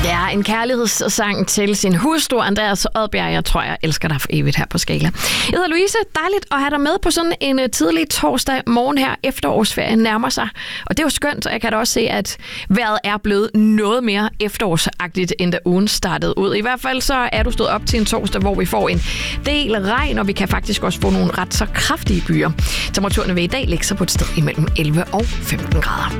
Ja, en kærlighedssang til sin hustru, Andreas Odbjerg. Jeg tror, jeg elsker dig for evigt her på Skala. Jeg hedder Louise. Dejligt at have dig med på sådan en tidlig torsdag morgen her. Efterårsferien nærmer sig. Og det er jo skønt, og jeg kan da også se, at vejret er blevet noget mere efterårsagtigt, end da ugen startede ud. I hvert fald så er du stået op til en torsdag, hvor vi får en del regn, og vi kan faktisk også få nogle ret så kraftige byer. Temperaturerne vil i dag ligge sig på et sted imellem 11 og 15 grader.